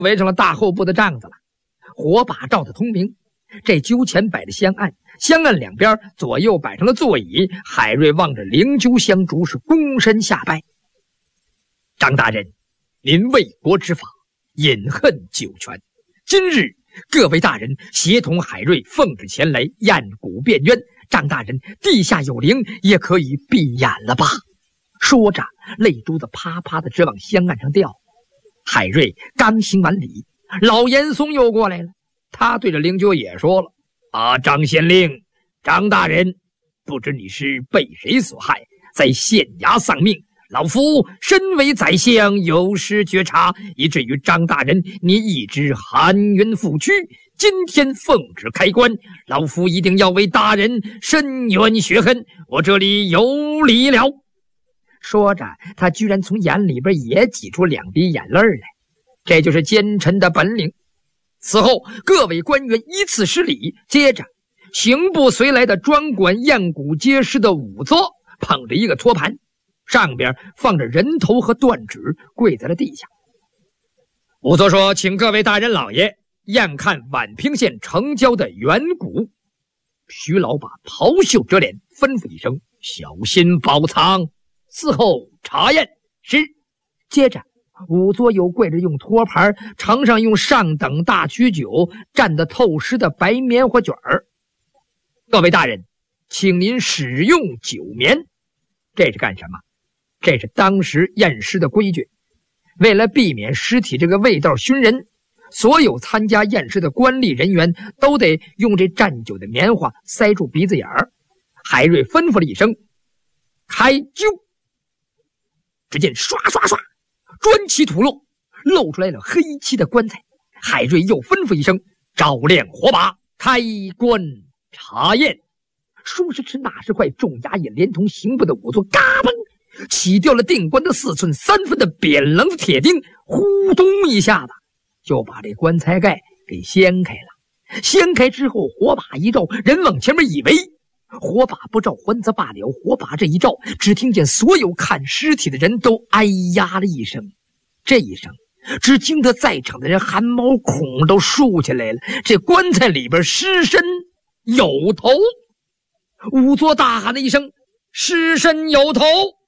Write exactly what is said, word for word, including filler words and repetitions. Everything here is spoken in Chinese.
围成了大后部的帐子了，火把照得通明。这揪前摆着香案，香案两边左右摆成了座椅。海瑞望着灵柩香烛是躬身下拜：“张大人，您为国之法，饮恨九泉。今日各位大人协同海瑞奉旨前来验骨辩冤，张大人地下有灵，也可以闭眼了吧？”说着，泪珠子啪啪的直往香案上掉。海瑞刚行完礼，老严嵩又过来了。他对着灵鹫也说了：“啊，张县令，张大人，不知你是被谁所害，在县衙丧命。老夫身为宰相，有失觉察，以至于张大人你一直含冤负屈。今天奉旨开棺，老夫一定要为大人伸冤雪恨，我这里有礼了。”说着，他居然从眼里边也挤出两滴眼泪来，这就是奸臣的本领。此后，各位官员依次施礼，接着刑部随来的专管验骨接尸的仵作捧着一个托盘，上边放着人头和断指，跪在了地下。仵作说：“请各位大人老爷验看宛平县城郊的远骨。”徐老把袍袖遮脸，吩咐一声：“小心包藏，伺候查验。”是。接着仵作又跪着用托盘盛上用上等大曲酒蘸得透湿的白棉花卷儿。“各位大人，请您使用酒棉。”这是干什么？这是当时验尸的规矩。为了避免尸体这个味道熏人，所有参加验尸的官吏人员都得用这蘸酒的棉花塞住鼻子眼儿。海瑞吩咐了一声：“开灸！”只见刷刷刷，砖起土落，露出来了黑漆的棺材。海瑞又吩咐一声：“照亮火把，开棺查验。”说时迟，那时快，众衙役连同刑部的仵作，嘎嘣起掉了定棺的四寸三分的扁棱子铁钉，呼咚一下子就把这棺材盖给掀开了。掀开之后，火把一照，人往前面一围。火把不照还则罢了，火把这一照，只听见所有看尸体的人都哎呀了一声。这一声只惊得在场的人汗毛孔都竖起来了。这棺材里边尸身有头。仵作大喊了一声：“尸身有头！”